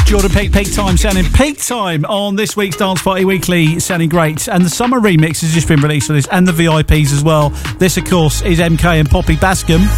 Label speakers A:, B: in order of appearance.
A: Jordan Peak Time sounding peak time on this week's Dance Party Weekly, sounding great. And the summer remix has just been released for this, and the VIPs as well. This, of course, is MK and Poppy Bascom.